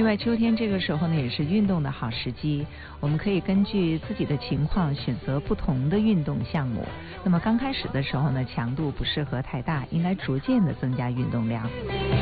另外，秋天这个时候呢，也是运动的好时机。我们可以根据自己的情况选择不同的运动项目。那么刚开始的时候呢，强度不适合太大，应该逐渐的增加运动量。